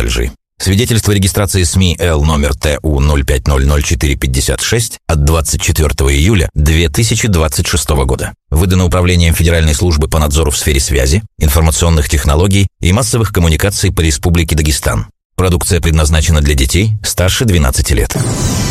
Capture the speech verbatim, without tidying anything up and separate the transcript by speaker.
Speaker 1: лжи. Свидетельство регистрации СМИ Л номер Т У ноль пять ноль ноль четыре пятьдесят шесть от двадцать четвёртого июля две тысячи двадцать шестого года. Выдано Управлением Федеральной службы по надзору в сфере связи, информационных технологий и массовых коммуникаций по Республике Дагестан. Продукция предназначена для детей старше двенадцати лет.